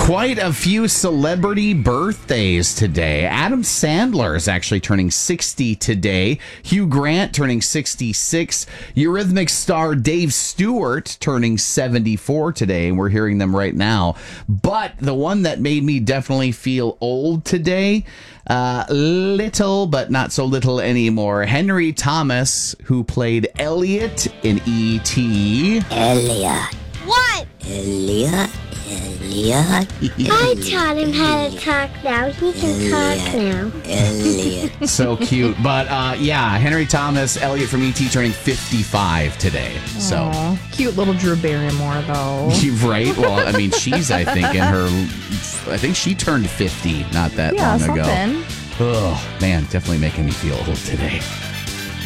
Quite a few celebrity birthdays today. Adam Sandler is actually turning 60 today. Hugh Grant turning 66. Eurythmics star Dave Stewart turning 74 today. We're hearing them right now. But the one that made me definitely feel old today, little, but not so little anymore. Henry Thomas, who played Elliot in E.T. Elliot. What? Elliot. I taught him how to talk now. He can talk now. Elliot. So cute. But Henry Thomas, Elliot from E.T. turning 55 today. So Aw, cute little Drew Barrymore, though. right? Well, I mean, she's, I think she turned 50 not that long ago. Something. Oh, man, definitely making me feel old today.